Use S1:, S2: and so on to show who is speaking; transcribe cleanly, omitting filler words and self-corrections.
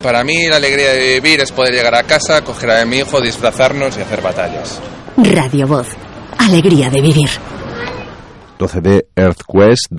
S1: Para mí la alegría de vivir es poder llegar a casa, coger a mi hijo, disfrazarnos y hacer batallas.
S2: Radio Voz. Alegría de vivir.
S3: 12B EarthQuest